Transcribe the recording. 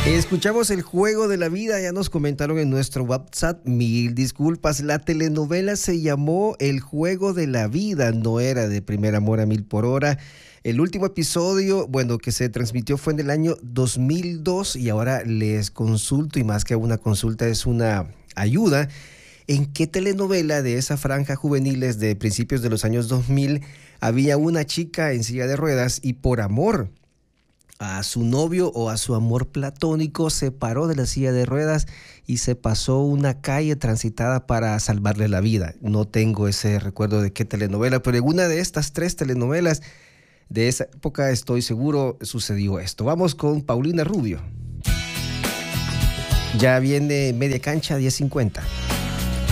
Escuchamos el juego de la vida, ya nos comentaron en nuestro WhatsApp, mil disculpas, la telenovela se llamó El juego de la vida, no era de Primer Amor a Mil por Hora. El último episodio, bueno, que se transmitió fue en el año 2002 y ahora les consulto, y más que una consulta es una ayuda. ¿En qué telenovela de esa franja juveniles de principios de los años 2000 había una chica en silla de ruedas y por amor a su novio o a su amor platónico se paró de la silla de ruedas y se pasó una calle transitada para salvarle la vida? No tengo ese recuerdo de qué telenovela, pero en una de estas tres telenovelas de esa época estoy seguro sucedió esto. Vamos con Paulina Rubio. Ya viene Media Cancha 10:50.